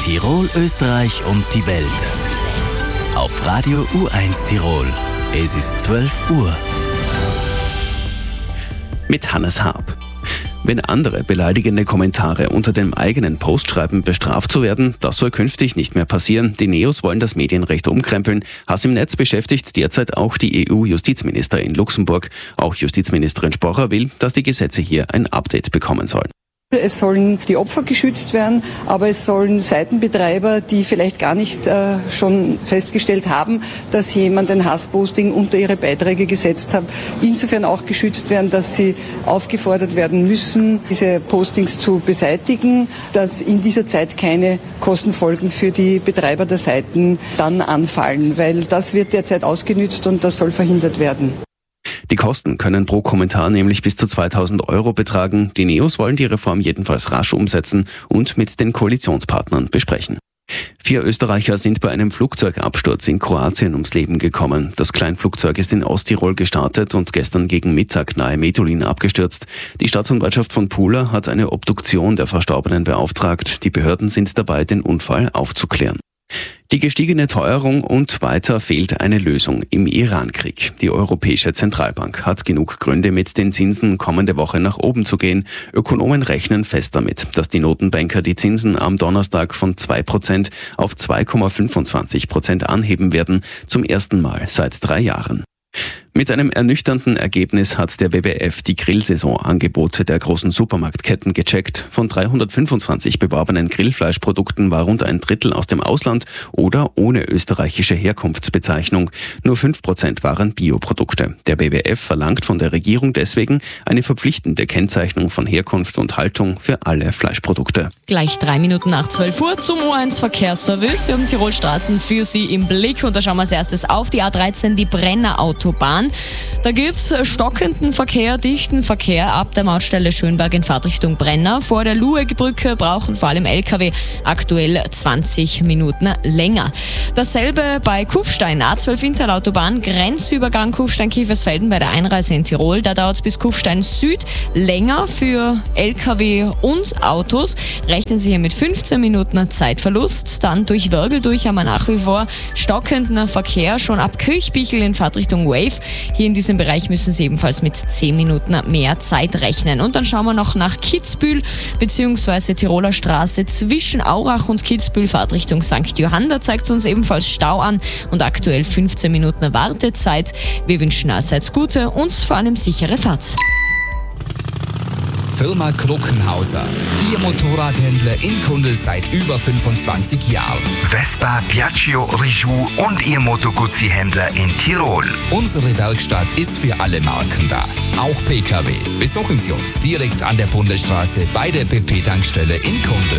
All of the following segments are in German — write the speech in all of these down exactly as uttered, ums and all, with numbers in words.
Tirol, Österreich und die Welt. Auf Radio U eins Tirol. Es ist zwölf Uhr. Mit Hannes Haab. Wenn andere beleidigende Kommentare unter dem eigenen Post schreiben, bestraft zu werden, das soll künftig nicht mehr passieren. Die Neos wollen das Medienrecht umkrempeln. Hass im Netz beschäftigt derzeit auch die E U-Justizminister in Luxemburg. Auch Justizministerin Sporrer will, dass die Gesetze hier ein Update bekommen sollen. Es sollen die Opfer geschützt werden, aber es sollen Seitenbetreiber, die vielleicht gar nicht äh, schon festgestellt haben, dass jemand ein Hassposting unter ihre Beiträge gesetzt hat, insofern auch geschützt werden, dass sie aufgefordert werden müssen, diese Postings zu beseitigen, dass in dieser Zeit keine Kostenfolgen für die Betreiber der Seiten dann anfallen, weil das wird derzeit ausgenützt und das soll verhindert werden. Die Kosten können pro Kommentar nämlich bis zu zweitausend Euro betragen. Die Neos wollen die Reform jedenfalls rasch umsetzen und mit den Koalitionspartnern besprechen. Vier Österreicher sind bei einem Flugzeugabsturz in Kroatien ums Leben gekommen. Das Kleinflugzeug ist in Osttirol gestartet und gestern gegen Mittag nahe Medulin abgestürzt. Die Staatsanwaltschaft von Pula hat eine Obduktion der Verstorbenen beauftragt. Die Behörden sind dabei, den Unfall aufzuklären. Die gestiegene Teuerung und weiter fehlt eine Lösung im Iran-Krieg. Die Europäische Zentralbank hat genug Gründe, mit den Zinsen kommende Woche nach oben zu gehen. Ökonomen rechnen fest damit, dass die Notenbanker die Zinsen am Donnerstag von zwei Prozent auf zwei Komma fünfundzwanzig Prozent anheben werden, zum ersten Mal seit drei Jahren. Mit einem ernüchternden Ergebnis hat der W W F die Grillsaisonangebote der großen Supermarktketten gecheckt. Von dreihundertfünfundzwanzig beworbenen Grillfleischprodukten war rund ein Drittel aus dem Ausland oder ohne österreichische Herkunftsbezeichnung. Nur fünf Prozent waren Bioprodukte. Der W W F verlangt von der Regierung deswegen eine verpflichtende Kennzeichnung von Herkunft und Haltung für alle Fleischprodukte. Gleich drei Minuten nach zwölf Uhr zum U eins Verkehrsservice. Wir haben Tirolstraßen für Sie im Blick und da schauen wir als erstes auf die A dreizehn, die Brenner Autobahn. Da gibt's stockenden Verkehr, dichten Verkehr ab der Mautstelle Schönberg in Fahrtrichtung Brenner. Vor der Luegbrücke brauchen vor allem L K W aktuell zwanzig Minuten länger. Dasselbe bei Kufstein, A zwölf Interautobahn, Grenzübergang Kufstein-Kiefersfelden bei der Einreise in Tirol. Da dauert es bis Kufstein Süd länger für L K W und Autos. Rechnen Sie hier mit fünfzehn Minuten Zeitverlust. Dann durch Wörgl durch haben wir nach wie vor stockenden Verkehr schon ab Kirchbichel in Fahrtrichtung Wave. Hier in diesem Bereich müssen Sie ebenfalls mit zehn Minuten mehr Zeit rechnen. Und dann schauen wir noch nach Kitzbühel bzw. Tiroler Straße zwischen Aurach und Kitzbühel, Fahrtrichtung Sankt Johann. Da zeigt es uns ebenfalls Stau an und aktuell fünfzehn Minuten Wartezeit. Wir wünschen allseits gute und vor allem sichere Fahrt. Firma Kruckenhauser. Ihr Motorradhändler in Kundl seit über fünfundzwanzig Jahren. Vespa, Piaggio, Rijou und Ihr Moto Guzzi-Händler in Tirol. Unsere Werkstatt ist für alle Marken da. Auch P K W. Besuchen Sie uns direkt an der Bundesstraße bei der B P-Tankstelle in Kundl.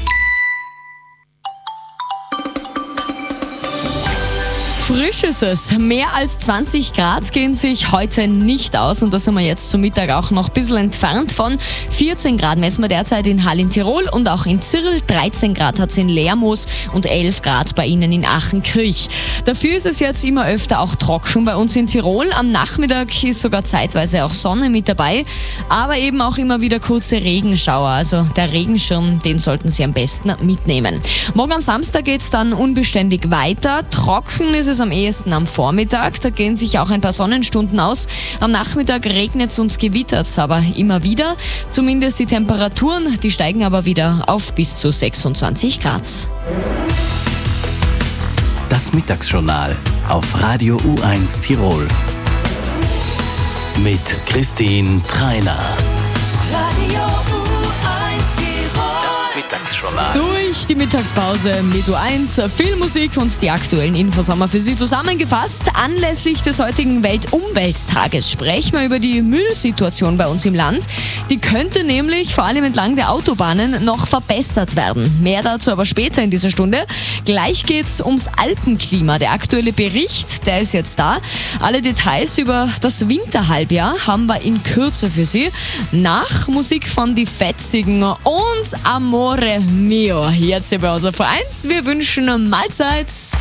Frisch ist es. Mehr als zwanzig Grad gehen sich heute nicht aus und da sind wir jetzt zum Mittag auch noch ein bisschen entfernt von. vierzehn Grad messen wir derzeit in Hall in Tirol und auch in Zirl. dreizehn Grad hat es in Lermoos und elf Grad bei Ihnen in Achenkirch. Dafür ist es jetzt immer öfter auch trocken bei uns in Tirol. Am Nachmittag ist sogar zeitweise auch Sonne mit dabei, aber eben auch immer wieder kurze Regenschauer. Also der Regenschirm, den sollten Sie am besten mitnehmen. Morgen am Samstag geht es dann unbeständig weiter. Trocken ist es am ehesten am Vormittag, da gehen sich auch ein paar Sonnenstunden aus. Am Nachmittag regnet es und gewittert es aber immer wieder. Zumindest die Temperaturen, die steigen aber wieder auf bis zu sechsundzwanzig Grad. Das Mittagsjournal auf Radio U eins Tirol. Mit Christine Treiner. Mittagsjournal. Durch die Mittagspause mit U eins, viel Musik und die aktuellen Infos haben wir für Sie zusammengefasst. Anlässlich des heutigen Weltumwelttages sprechen wir über die Müllsituation bei uns im Land. Die könnte nämlich vor allem entlang der Autobahnen noch verbessert werden. Mehr dazu aber später in dieser Stunde. Gleich geht's ums Alpenklima. Der aktuelle Bericht, der ist jetzt da. Alle Details über das Winterhalbjahr haben wir in Kürze für Sie. Nach Musik von Die Fetzigen und Amore Mio. Jetzt hier bei uns auf U eins. Wir wünschen Mahlzeit.